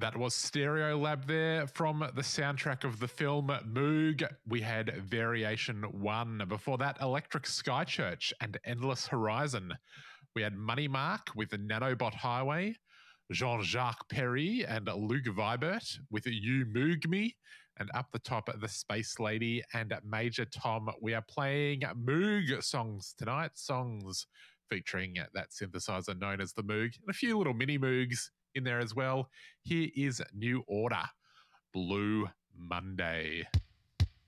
That was Stereolab there from the soundtrack of the film Moog. We had Variation 1. Before that, Electric Sky Church and Endless Horizon. We had Money Mark with the Nanobot Highway, Jean-Jacques Perry and Luke Vibert with You Moog Me, and up the top, The Space Lady and Major Tom. We are playing Moog songs tonight, songs featuring that synthesizer known as the Moog, and a few little mini Moogs in there as well. Here is New Order, Blue Monday.